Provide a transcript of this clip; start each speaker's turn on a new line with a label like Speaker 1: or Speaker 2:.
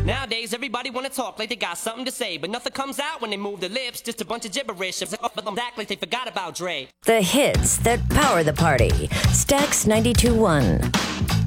Speaker 1: Nowadays, everybody wanna talk like they got something to say, but nothing comes out when they move their lips, just a bunch of gibberish. But them act like they forgot about Dre.
Speaker 2: The hits that power the party. Stax 92.1.